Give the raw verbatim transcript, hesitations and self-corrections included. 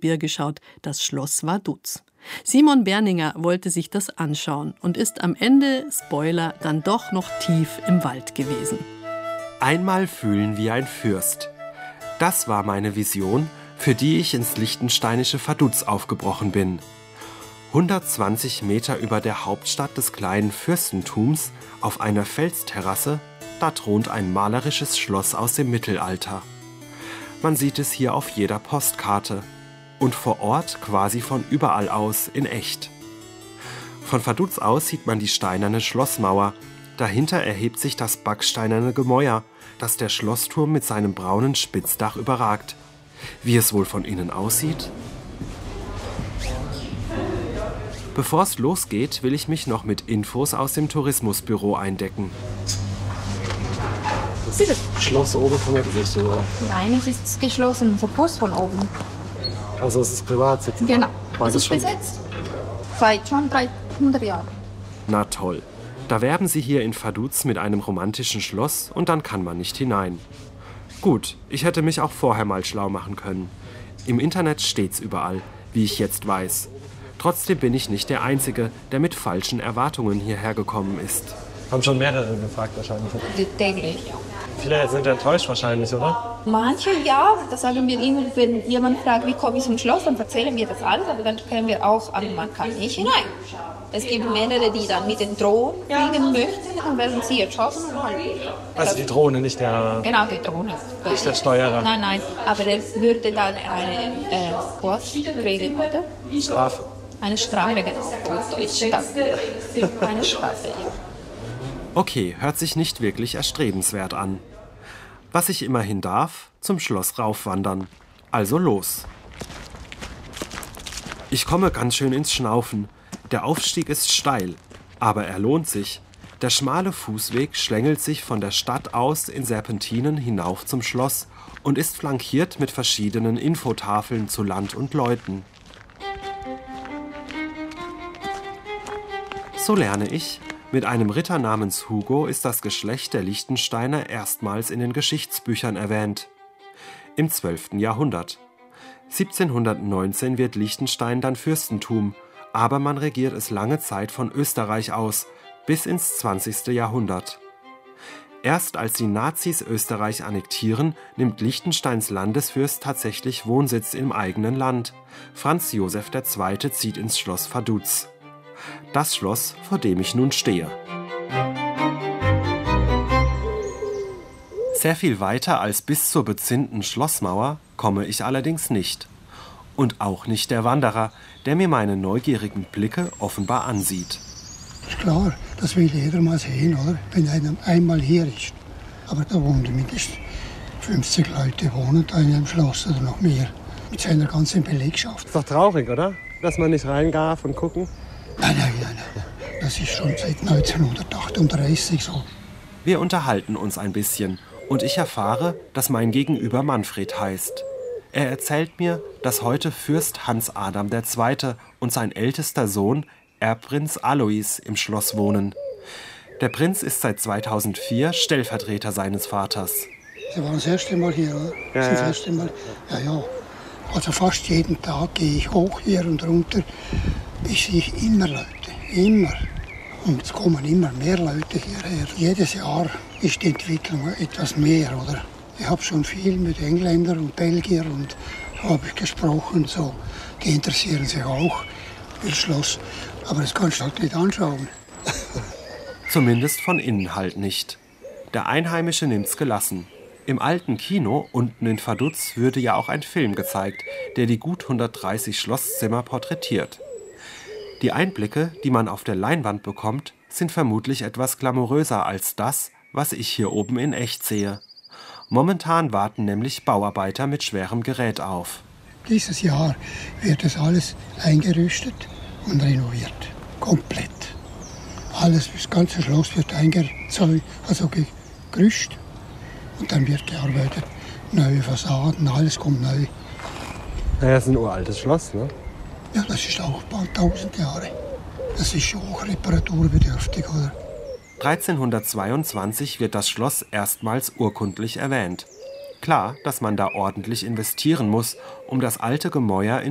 Gebirge schaut, das Schloss Vaduz. Simon Berninger wollte sich das anschauen und ist am Ende, Spoiler, dann doch noch tief im Wald gewesen. Einmal fühlen wie ein Fürst. Das war meine Vision, für die ich ins liechtensteinische Vaduz aufgebrochen bin. hundertzwanzig Meter über der Hauptstadt des kleinen Fürstentums, auf einer Felsterrasse, da thront ein malerisches Schloss aus dem Mittelalter. Man sieht es hier auf jeder Postkarte. Und vor Ort quasi von überall aus in echt. Von Vaduz aus sieht man die steinerne Schlossmauer. Dahinter erhebt sich das backsteinerne Gemäuer, das der Schlossturm mit seinem braunen Spitzdach überragt. Wie es wohl von innen aussieht? Bevor es losgeht, will ich mich noch mit Infos aus dem Tourismusbüro eindecken. Das ist das Schloss oben von der Gesicht, oder? Nein, es ist geschlossen, verputzt von oben. Also es ist Privatsitz? Genau, War es das ist schon? besetzt. Seit schon dreihundert Jahren. Na toll. Da werben sie hier in Vaduz mit einem romantischen Schloss und dann kann man nicht hinein. Gut, ich hätte mich auch vorher mal schlau machen können. Im Internet steht's überall, wie ich jetzt weiß. Trotzdem bin ich nicht der Einzige, der mit falschen Erwartungen hierher gekommen ist. Haben schon mehrere gefragt wahrscheinlich. Täglich. Viele sind enttäuscht wahrscheinlich, oder? Manche ja, das sagen wir immer, wenn jemand fragt, wie komme ich zum Schloss, dann erzählen wir das alles, aber dann können wir auch, aber man kann nicht hinein. Es gibt mehrere, die dann mit den Drohnen fliegen möchten, dann werden sie erschossen und halt. Also die Drohne, nicht der, Genau, die Drohne. nicht der Steuerer. Nein, nein, aber er würde dann eine äh, was kriegen, oder? Strafe. Eine Strafe, genau. Eine Strafe, ja. Okay, hört sich nicht wirklich erstrebenswert an. Was ich immerhin darf, zum Schloss raufwandern. Also los. Ich komme ganz schön ins Schnaufen. Der Aufstieg ist steil, aber er lohnt sich. Der schmale Fußweg schlängelt sich von der Stadt aus in Serpentinen hinauf zum Schloss und ist flankiert mit verschiedenen Infotafeln zu Land und Leuten. So lerne ich, mit einem Ritter namens Hugo ist das Geschlecht der Liechtensteiner erstmals in den Geschichtsbüchern erwähnt. Im zwölften Jahrhundert. siebzehnhundertneunzehn wird Liechtenstein dann Fürstentum, aber man regiert es lange Zeit von Österreich aus, bis ins zwanzigste Jahrhundert. Erst als die Nazis Österreich annektieren, nimmt Liechtensteins Landesfürst tatsächlich Wohnsitz im eigenen Land. Franz Josef der Zweite zieht ins Schloss Vaduz. Das Schloss, vor dem ich nun stehe. Sehr viel weiter als bis zur bezinnten Schlossmauer komme ich allerdings nicht. Und auch nicht der Wanderer, der mir meine neugierigen Blicke offenbar ansieht. Ist klar, das will jeder mal sehen, oder? Wenn einer einmal hier ist. Aber da wohnen mindestens fünfzig Leute wohnen da in einem Schloss oder noch mehr. Mit seiner ganzen Belegschaft. Ist doch traurig, oder? Dass man nicht rein darf und gucken. Nein, nein, nein, nein. Das ist schon seit neunzehnhundertachtunddreißig so. Wir unterhalten uns ein bisschen und ich erfahre, dass mein Gegenüber Manfred heißt. Er erzählt mir, dass heute Fürst Hans Adam der Zweite und sein ältester Sohn, Erbprinz Alois, im Schloss wohnen. Der Prinz ist seit zweitausendvier Stellvertreter seines Vaters. Sie waren das erste Mal hier, oder? Ja, das, das ja. erste Mal. Ja, ja. Also fast jeden Tag gehe ich hoch hier und runter. Ich sehe immer Leute, immer. Und es kommen immer mehr Leute hierher. Jedes Jahr ist die Entwicklung etwas mehr, oder? Ich habe schon viel mit Engländern und Belgiern und habe ich gesprochen, so. Die interessieren sich auch für das Schloss. Aber das kannst du halt nicht anschauen. Zumindest von innen halt nicht. Der Einheimische nimmt's gelassen. Im alten Kino unten in Vaduz würde ja auch ein Film gezeigt, der die gut hundertdreißig Schlosszimmer porträtiert. Die Einblicke, die man auf der Leinwand bekommt, sind vermutlich etwas glamouröser als das, was ich hier oben in echt sehe. Momentan warten nämlich Bauarbeiter mit schwerem Gerät auf. Dieses Jahr wird das alles eingerüstet und renoviert. Komplett. Alles, das ganze Schloss wird eingezäunt, also gerüstet. Und dann wird gearbeitet. Neue Fassaden, alles kommt neu. Naja, das ist ein uraltes Schloss, ne? Ja, das ist auch ein paar tausend Jahre. Das ist schon auch reparaturbedürftig, oder? dreizehnhundertzweiundzwanzig wird das Schloss erstmals urkundlich erwähnt. Klar, dass man da ordentlich investieren muss, um das alte Gemäuer in